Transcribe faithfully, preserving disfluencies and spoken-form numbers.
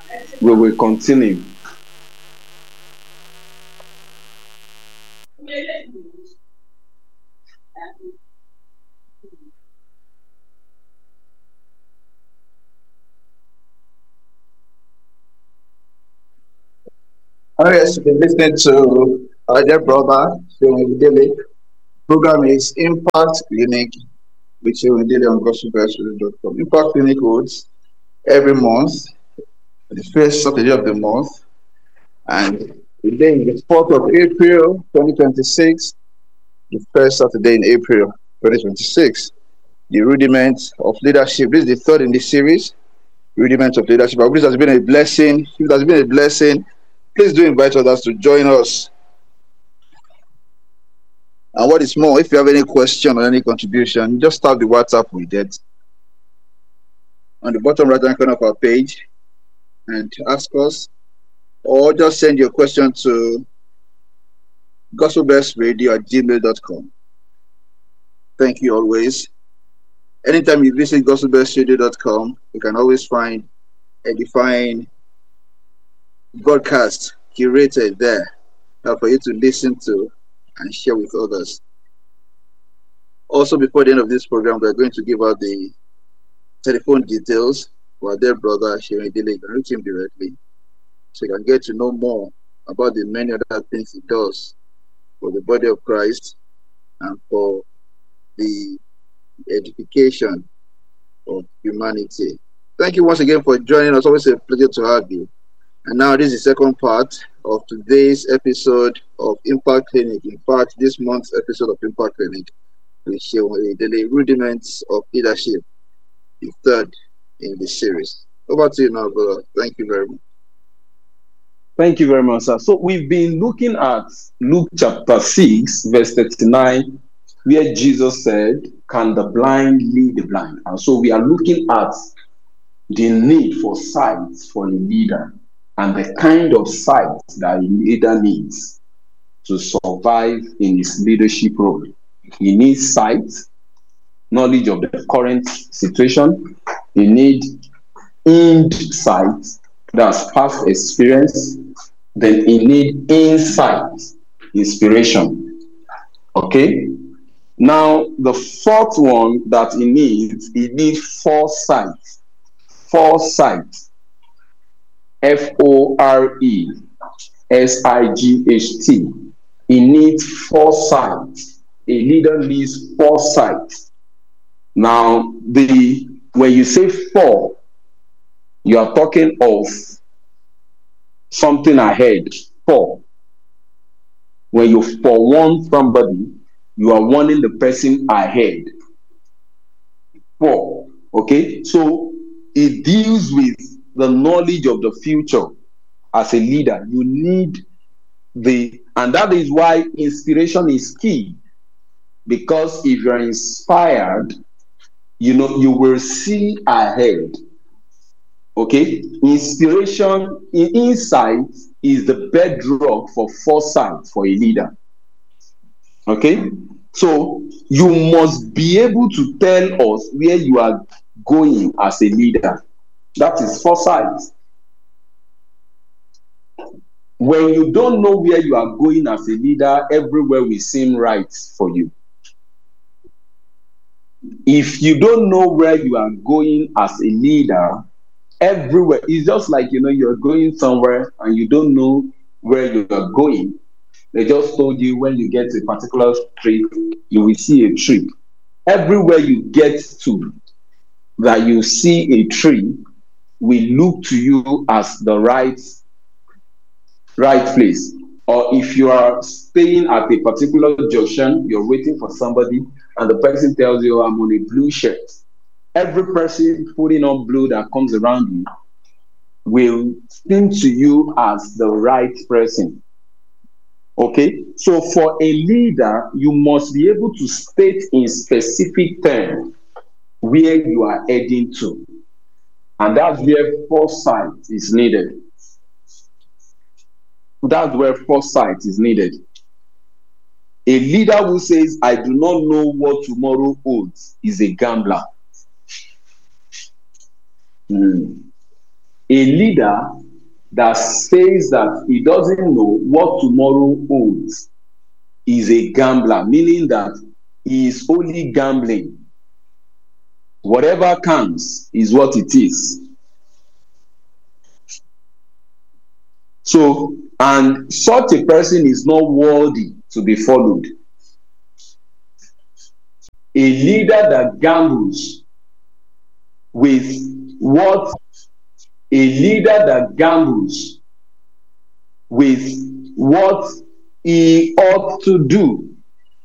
we will continue. Oh, yes, you've been listening to our dear brother, Seun Dele. Program is Impact Clinic with Seun Dele on gospel best radio dot com. Impact Clinic holds every month, the first Saturday of the month, and today is the fourth of April, twenty twenty-six, the first Saturday in April, twenty twenty-six. The Rudiments of Leadership. This is the third in the series, Rudiments of Leadership. I hope this has been a blessing. If it has been a blessing, please do invite others to join us. And what is more, if you have any question or any contribution, just tap the WhatsApp we did on the bottom right hand corner of our page and ask us, or just send your question to gospelbestradio at gmail dot com. Thank you always. Anytime you visit gospelbestradio dot com, you can always find a defined broadcast curated there uh, for you to listen to and share with others. Also, before the end of this program, we're going to give out the telephone details for our dear brother Seun Dele. You can reach him directly so you can get to know more about the many other things he does for the body of Christ and for the edification of humanity. Thank you once again for joining us. Always a pleasure to have you. And now this is the second part of today's episode of Impact Clinic. In fact, this month's episode of Impact Clinic will show the Rudiments of Leadership, the third in the series. Over to you now, brother. Thank you very much. Thank you very much, sir. So we've been looking at Luke chapter six, verse thirty-nine, where Jesus said, "Can the blind lead the blind?" And so we are looking at the need for sight for a leader and the kind of sight that a leader needs to survive in his leadership role. He needs sight, knowledge of the current situation. He needs insight, that's past experience. Then he needs insight, inspiration. Okay? Now, the fourth one that he needs, he needs foresight. Foresight. F O R E S I G H T. He needs foresight. A leader needs foresight. Now, the when you say for, you are talking of something ahead. For. When you forewarn somebody, you are warning the person ahead. For. Okay? So, it deals with the knowledge of the future. As a leader, you need the, and that is why inspiration is key. Because if you're inspired, you know, you will see ahead. Okay? Inspiration, insight is the bedrock for foresight for a leader. Okay? So you must be able to tell us where you are going as a leader. That is foresight. When you don't know where you are going as a leader, everywhere will seem right for you. If you don't know where you are going as a leader, everywhere, it's just like, you know, you're going somewhere and you don't know where you are going. They just told you when you get to a particular street, you will see a tree. Everywhere you get to, that you see a tree, will look to you as the right, right place. Or if you are staying at a particular junction, you're waiting for somebody, and the person tells you, "I'm on a blue shirt." Every person putting on blue that comes around you will seem to you as the right person. Okay? So for a leader, you must be able to state in specific terms where you are heading to. And that's where foresight is needed. That's where foresight is needed. A leader who says, "I do not know what tomorrow holds," is a gambler. Mm. A leader that says that he doesn't know what tomorrow holds is a gambler, meaning that he is only gambling. Whatever comes is what it is. So, and such a person is not worthy to be followed. A leader that gambles with what a leader that gambles with what he ought to do